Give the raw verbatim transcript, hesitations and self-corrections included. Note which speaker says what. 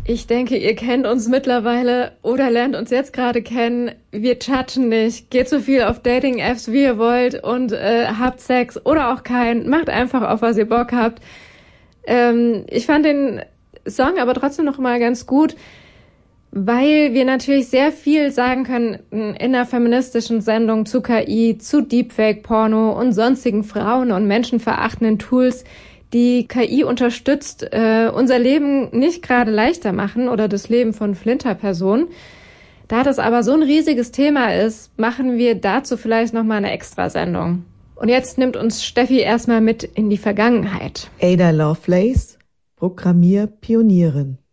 Speaker 1: Ich denke, ihr kennt uns mittlerweile oder lernt uns jetzt gerade kennen. Wir judgen nicht. Geht so viel auf Dating-Apps, wie ihr wollt und äh, habt Sex oder auch keinen. Macht einfach auf, was ihr Bock habt. Ähm, ich fand den Song aber trotzdem noch mal ganz gut, weil wir natürlich sehr viel sagen können in einer feministischen Sendung zu K I, zu Deepfake-Porno und sonstigen Frauen- und menschenverachtenden Tools, die K I unterstützt, äh, unser Leben nicht gerade leichter machen oder das Leben von Flinterpersonen. Da das aber so ein riesiges Thema ist, machen wir dazu vielleicht nochmal eine Extrasendung. Und jetzt nimmt uns Steffi erstmal mit in die Vergangenheit.
Speaker 2: Ada Lovelace, Programmierpionierin.